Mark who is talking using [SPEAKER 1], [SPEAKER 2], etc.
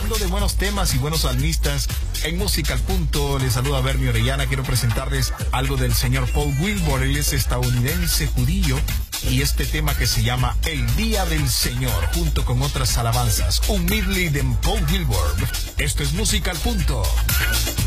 [SPEAKER 1] hablando de buenos temas y buenos salmistas, en Música al Punto les saluda Bernie Orellana. Quiero presentarles algo del señor Paul Wilbur. Él es estadounidense judío y este tema que se llama El Día del Señor, junto con otras alabanzas, un medley de Paul Wilbur. Esto es Música al Punto.